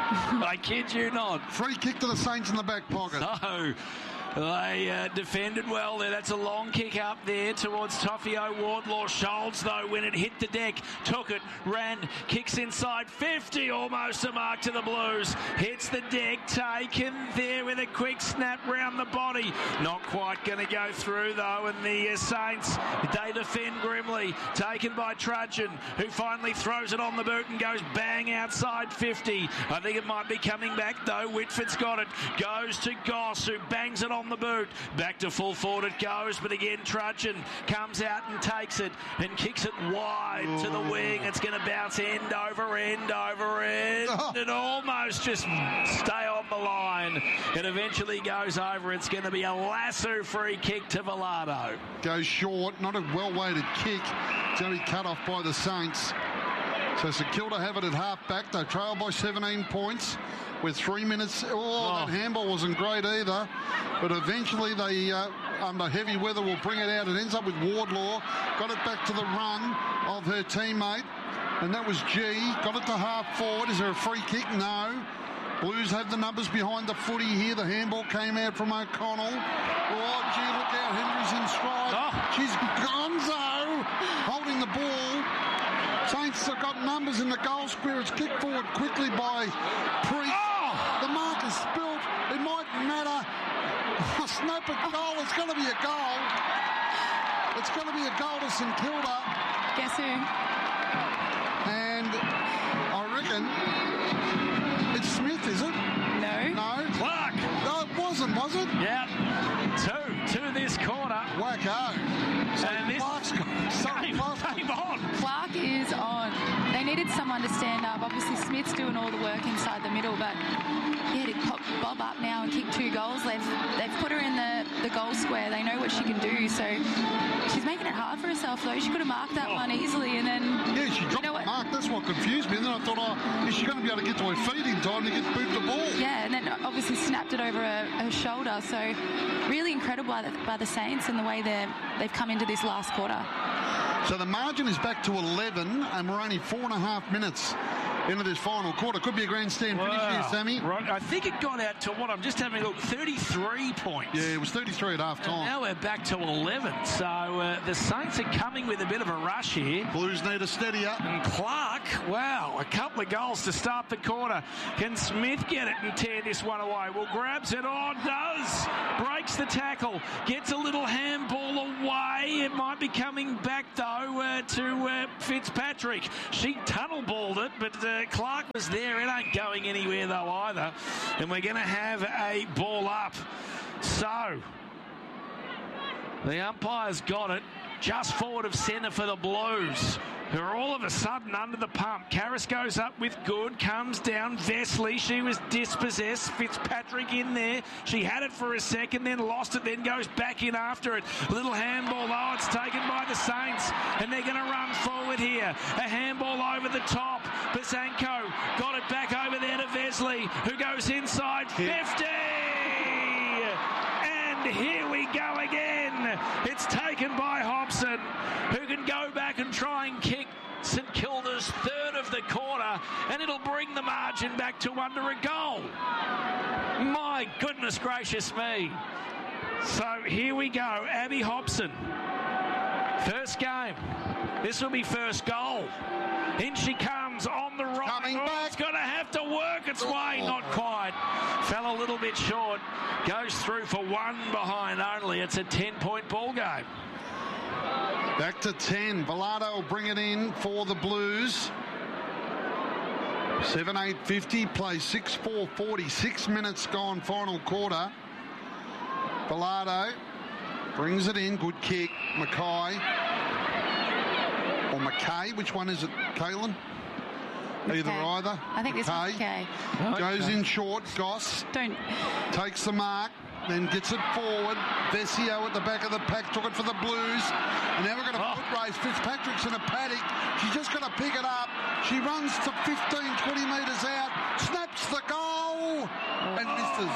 I kid you not. Free kick to the Saints in the back pocket. So... They uh, defended well there. That's a long kick up there towards Toffio. Wardlaw. Scholes, though, when it hit the deck, took it, ran, kicks inside fifty, almost a mark to the Blues. Hits the deck, taken there with a quick snap round the body. Not quite going to go through, though, and the uh, Saints, they defend grimly. Taken by Trudgeon, who finally throws it on the boot and goes bang outside fifty. I think it might be coming back, though. Whitford's got it. Goes to Goss, who bangs it on the boot. Back to full forward it goes, but again Trudgeon comes out and takes it and kicks it wide oh. to the wing. It's going to bounce end over end over end oh. and almost just stay on the line. It eventually goes over. It's going to be a lasso free kick to Velado. Goes short, not a well-weighted kick. It's going to be cut off by the Saints. So St Kilda have it at half-back. They trail by seventeen points with three minutes. Oh, oh. that handball wasn't great either. But eventually they, uh, under heavy weather, will bring it out. It ends up with Wardlaw. Got it back to the run of her teammate. And that was G. Got it to half-forward. Is there a free kick? No. Blues have the numbers behind the footy here. The handball came out from O'Connell. Oh, gee, look out. Henry's in stride. Oh. She's Gonzo holding the ball. Saints have got numbers in the goal square. It's kicked forward quickly by Priest. Oh. The mark is spilt. It might matter. Snope a goal. It's going to be a goal. It's going to be a goal to St Kilda. Guess who? And I reckon it's Smith, is it? No. No. Clark. No, it wasn't, was it? Yeah. Two. Two this quarter. Wacko. So and this Clark's got game, game on. Clark is on. They needed someone to stand up. Obviously, Smith Smith's doing all the work inside the middle, but yeah, to pop Bob up now and kick two goals, they've they've put her in the, the goal square. They know what she can do, so she's making it hard for herself, though. She could have marked that oh. one easily, and then... Yeah, she dropped you know the mark. That's what confused me. And then I thought, oh, is she going to be able to get to her feet in time to get boot the ball? Yeah, and then obviously snapped it over her, her shoulder. So really incredible by the, by the Saints and the way they're, they've come into this last quarter. So the margin is back to eleven, and we're only four and a half minutes into this final quarter. Could be a grandstand wow. finish here, Sammy. Right. I think it got out to what? I'm just having a look. thirty-three points. Yeah, it was thirty-three at half time. And now we're back to eleven. So uh, the Saints are coming with a bit of a rush here. Blues need a steadier. And Clark, wow, a couple of goals to start the quarter. Can Smith get it and tear this one away? Well, grabs it on, does. Breaks the tackle. Gets a little handball away. It might be coming back, though, uh, to uh, Fitzpatrick. She tunnel balled it, but... Uh, Clark was there. It ain't going anywhere, though, either. And we're going to have a ball up. So, the umpire's got it just forward of centre for the Blues, who are all of a sudden under the pump. Karras goes up with good, comes down. Vesley, she was dispossessed. Fitzpatrick in there. She had it for a second, then lost it, then goes back in after it. Little handball, oh, it's taken by the Saints, and they're going to run forward here. A handball over the top. Basanko got it back over there to Vesley, who goes inside fifty. And here we go again. It's taken by Hobson, who can go back and try and kick St Kilda's third of the quarter, and it'll bring the margin back to under a goal. My goodness gracious me. So here we go. Abby Hobson. First game. This will be first goal. In she comes on the right. Coming oh, back. It's going to have to work its way. Oh. Not quite. Fell a little bit short. Goes through for one behind only. It's a ten-point ball game. Back to ten. Velardo will bring it in for the Blues. seven eight fifty, play six four forty. Six minutes gone, final quarter. Velardo brings it in. Good kick. Mackay. Or McKay. Which one is it, Kaylin? Either okay. either. I think this one's okay. Goes in short. Goss. Don't. Takes the mark. Then gets it forward. Vesio at the back of the pack took it for the Blues. And now we're going to oh. foot race. Fitzpatrick's in a paddock. She's just going to pick it up. She runs to fifteen, twenty metres out. Snaps the goal. And misses.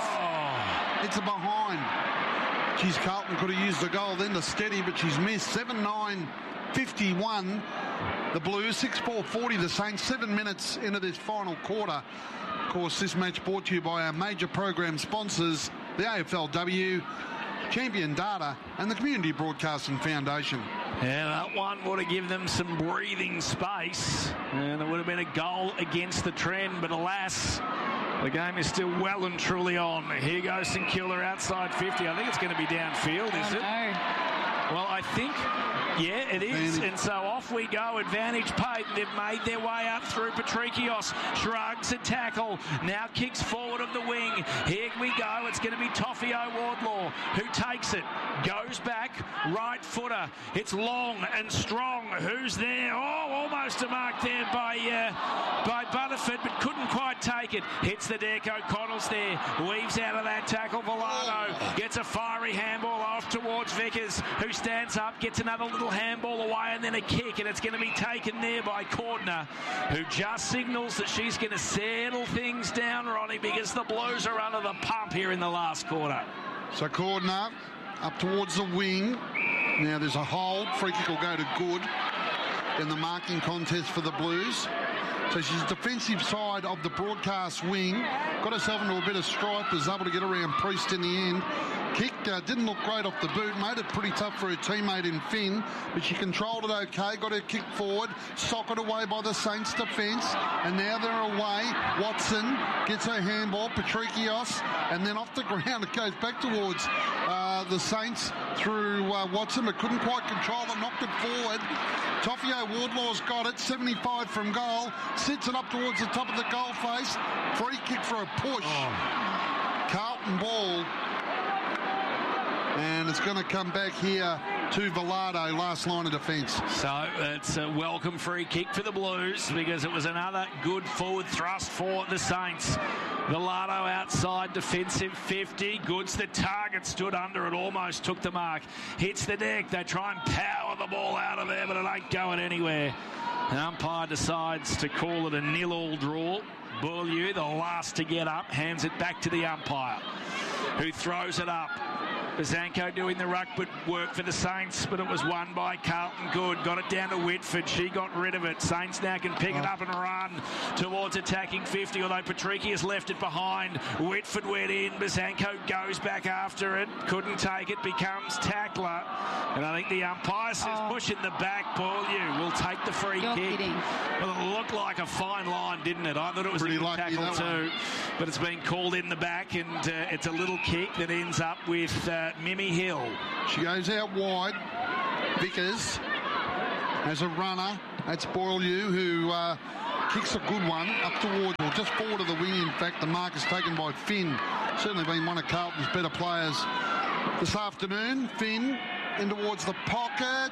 Oh. It's a behind. Geez, Carlton could have used the goal then to steady, but she's missed. seven nine fifty-one. The Blues, six four forty. The Saints, seven minutes into this final quarter. Of course, this match brought to you by our major program sponsors, the A F L W, Champion Data, and the Community Broadcasting Foundation. Yeah, that one would have given them some breathing space, and it would have been a goal against the trend, but alas, the game is still well and truly on. Here goes St Kilda outside fifty. I think it's going to be downfield, is oh, it? No. Well, I think, yeah, it is. Advantage. And so off we go. Advantage paid. They've made their way up through. Patrikios shrugs a tackle. Now kicks forward of the wing. Here we go. It's going to be Toffio Wardlaw who takes it. Goes back. Right footer. It's long and strong. Who's there? Oh, almost a mark there by uh, by Butterford, but couldn't quite take it. Hits the deck. O'Connell's there. Weaves out of that tackle. Velardo gets a fiery handball off towards Vickers, who stands up, gets another little handball away, and then a kick, and it's going to be taken there by Cordner, who just signals that she's going to settle things down, Ronnie, because the Blues are under the pump here in the last quarter. So Cordner up towards the wing. Now there's a hold. Free kick will go to good in the marking contest for the Blues. So she's defensive side of the broadcast wing. Got herself into a bit of strife, was able to get around Priest in the end. Kick uh, didn't look great off the boot, made it pretty tough for her teammate in Finn, but she controlled it okay, got her kick forward, socked away by the Saints defence, and now they're away. Watson gets her handball, Patrikios, and then off the ground it goes back towards uh, the Saints through uh, Watson, but couldn't quite control it, knocked it forward. Toffio Wardlaw's got it, seventy-five from goal, sits it up towards the top of the goal face, free kick for a push. Oh. Carlton ball. And it's going to come back here to Velardo, last line of defence. So it's a welcome free kick for the Blues because it was another good forward thrust for the Saints. Velardo outside, defensive fifty. Goods the target, stood under it, almost took the mark. Hits the deck. They try and power the ball out of there, but it ain't going anywhere. The umpire decides to call it a nil-all draw. Beaulieu, the last to get up, hands it back to the umpire, who throws it up. Bazanko doing the ruck but work for the Saints, but it was won by Carlton Good. Got it down to Whitford. She got rid of it. Saints now can pick oh. it up and run towards attacking fifty, although Patricky has left it behind. Whitford went in. Bazanko goes back after it. Couldn't take it. Becomes tackler. And I think the umpire says oh. push in the back. Beaulieu will take the free You're kick. kidding. Well, it looked like a fine line, didn't it? I thought it was Pretty a good lucky, tackle too. One. But it's been called in the back, and uh, it's a little kick that ends up with uh, Mimi Hill. She goes out wide. Vickers as a runner. That's Beaulieu, who uh, kicks a good one up towards, or just forward of the wing. In fact, the mark is taken by Finn. Certainly been one of Carlton's better players this afternoon. Finn in towards the pocket.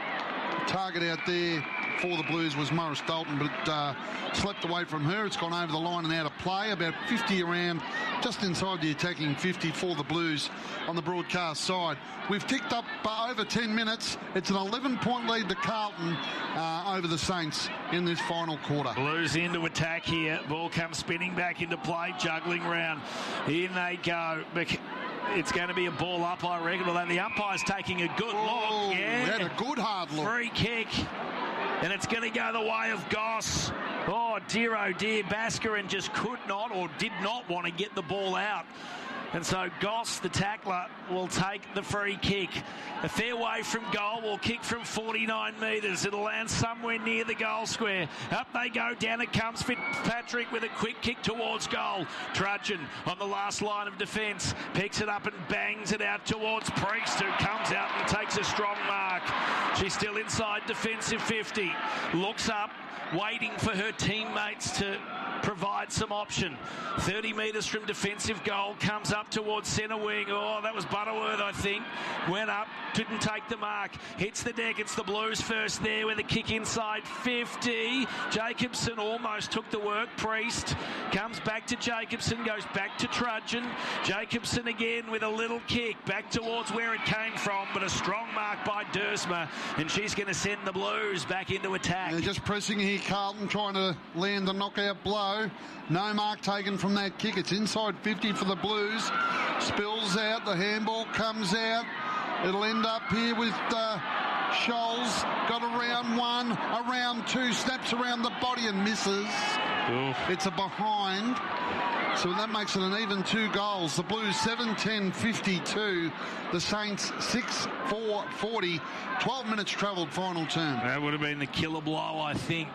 Target out there for the Blues was Morris Dalton, but uh, slept away from her. It's gone over the line and out of play. About fifty around, just inside the attacking fifty for the Blues on the broadcast side. We've ticked up uh, over ten minutes. It's an eleven-point lead to Carlton uh, over the Saints in this final quarter. Blues into attack here. Ball comes spinning back into play, juggling round. In they go. It's going to be a ball up, I reckon, although the umpire's taking a good oh, look. Yeah, had a good hard look. Free kick. And it's going to go the way of Goss. Oh, dear, oh, dear. Baskarin just could not or did not want to get the ball out. And so Goss, the tackler, will take the free kick. A fair way from goal, will kick from forty-nine metres. It'll land somewhere near the goal square. Up they go, down it comes Fitzpatrick with a quick kick towards goal. Trudgeon on the last line of defence. Picks it up and bangs it out towards Priest, who comes out and takes a strong mark. She's still inside defensive fifty. Looks up, waiting for her teammates to provide some option. thirty metres from defensive goal, comes up towards centre wing. Oh, that was Butterworth, I think. Went up, didn't take the mark. Hits the deck. It's the Blues first there with a kick inside fifty. Jacobson almost took the work. Priest comes back to Jacobson, goes back to Trudgeon. Jacobson again with a little kick back towards where it came from, but a strong mark by Dersma, and she's going to send the Blues back into attack. They're just pressing here, Carlton, trying to land the knockout blow. No mark taken from that kick. It's inside fifty for the Blues. Spills out. The handball comes out. It'll end up here with uh, Scholes. Got around one, around two. Snaps around the body and misses. Oof. It's a behind. So that makes it an even two goals. The Blues seven ten fifty-two. The Saints six four forty. twelve minutes travelled final term. That would have been the killer blow, I think.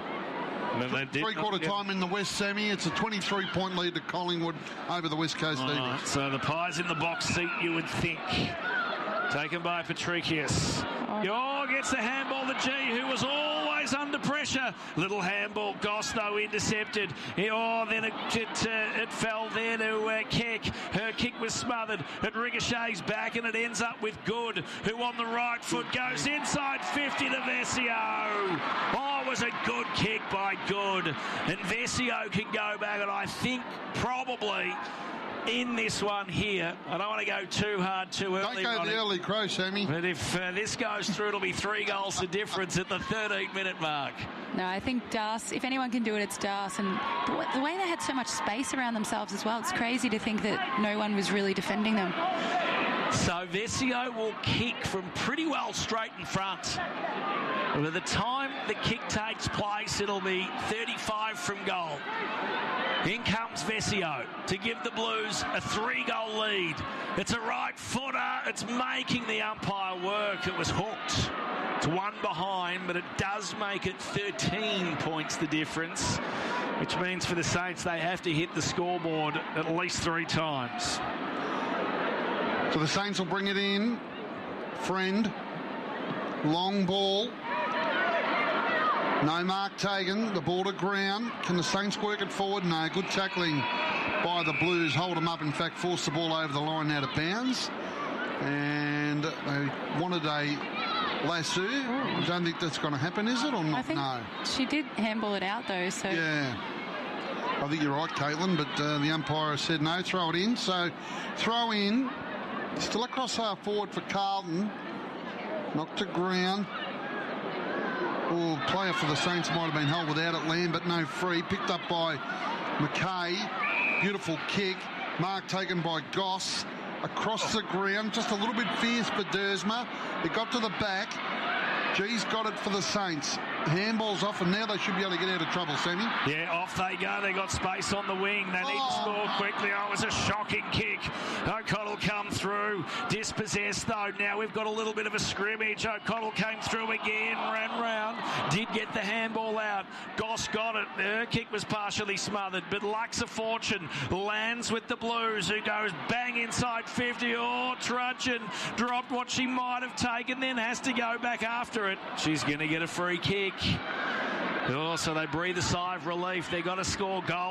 Three-quarter time in the West semi. It's a twenty-three point lead to Collingwood over the West Coast Eagles. Right, so the Pies in the box seat, you would think. Taken by Patricius. Oh, gets the handball to G, who was always under pressure. Little handball. Goss, though, intercepted. Oh, then it, it, uh, it fell there to uh, Keck. Her kick was smothered. It ricochets back, and it ends up with Good, who on the right foot goes inside fifty to Vesio. Oh, it was a good kick by Good. And Vesio can go back, and I think probably in this one here, I don't want to go too hard too early. Don't go the early crow, Sammy. But if uh, this goes through, it'll be three goals to difference at the thirteen minute mark. No, I think Das, if anyone can do it, it's Das. And the way they had so much space around themselves as well, it's crazy to think that no one was really defending them. So Vesio will kick from pretty well straight in front. By the time the kick takes place, it'll be thirty-five from goal. In comes Vesio to give the Blues a three-goal lead. It's a right footer. It's making the umpire work. It was hooked. It's one behind, but it does make it thirteen points the difference, which means for the Saints they have to hit the scoreboard at least three times. So the Saints will bring it in. Friend. Long ball. No mark taken. The ball to ground. Can the Saints work it forward? No. Good tackling by the Blues. Hold them up. In fact, force the ball over the line out of bounds. And they wanted a lasso. I don't think that's going to happen, is it, or not? I think no. She did handball it out, though, so... Yeah. I think you're right, Caitlin, but uh, the umpire said no, throw it in. So, throw in. Still across half forward for Carlton. Knocked to ground. Oh, player for the Saints might have been held without it, Lambert, no free. Picked up by McKay. Beautiful kick. Mark taken by Goss. Across the ground, just a little bit fierce for Dersma. It got to the back. G's got it for the Saints. Handball's off, and now they should be able to get out of trouble, Sammy. Yeah, off they go. They got space on the wing. They need to score quickly. Oh, it was a shocking kick. O'Connell come through. Dispossessed, though. Now we've got a little bit of a scrimmage. O'Connell came through again, ran round, did get the handball out. Goss got it. Her kick was partially smothered, but Lux of Fortune lands with the Blues, who goes bang inside fifty. Oh, Trudgeon dropped what she might have taken, then has to go back after it. She's going to get a free kick. Oh, so they breathe a sigh of relief. They've got to score goals.